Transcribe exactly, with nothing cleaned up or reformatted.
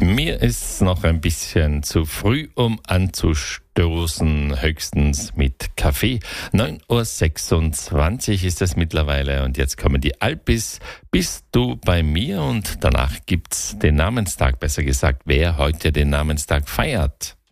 Mir ist noch ein bisschen zu früh, um anzustoßen, höchstens mit Kaffee. neun Uhr sechsundzwanzig ist es mittlerweile und jetzt kommen die Alpis. Bist du bei mir? Und danach gibt's den Namenstag, besser gesagt, wer heute den Namenstag feiert.